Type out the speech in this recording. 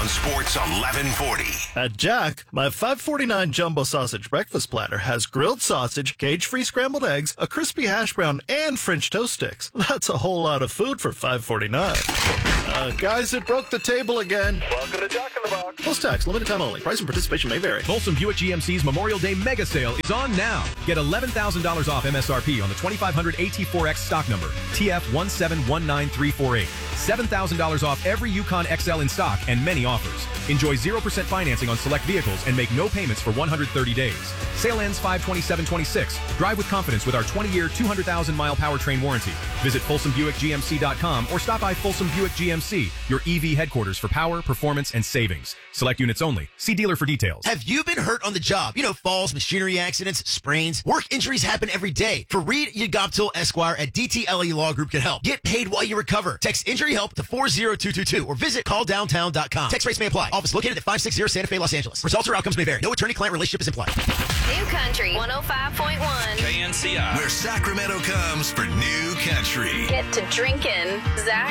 on Sports 1140. At Jack, my $5.49 jumbo sausage breakfast platter has grilled sausage, cage-free scrambled eggs, a crispy hash brown, and French toast sticks. That's a whole lot of food for $5.49. Guys, it broke the table again. Welcome to Jack in the Box. Post-tax, limited time only. Price and participation may vary. Folsom Buick GMC's Memorial Day mega sale is on now. Get $11,000 off MSRP on the 2500 AT4X stock number, TF1719348. $7,000 off every Yukon XL in stock and many offers. Enjoy 0% financing on select vehicles and make no payments for 130 days. Sale ends 5/27/26. Drive with confidence with our 20-year, 200,000-mile powertrain warranty. Visit FolsomBuickGMC.com or stop by Folsom Buick GMC, your EV headquarters for power, performance, and savings. Select units only. See dealer for details. Have you been hurt on the job? You know, falls, machinery accidents, sprains. Work injuries happen every day. Fareed Yagabtul Esquire at DTLE Law Group can help. Get paid while you recover. Text injury help to 40222 or visit calldowntown.com. Text rates may apply. Office located at 560 Santa Fe, Los Angeles. Results or outcomes may vary. No attorney-client relationship is implied. New Country 105.1 KNCI, where Sacramento comes for new country. Get to drinking. Zach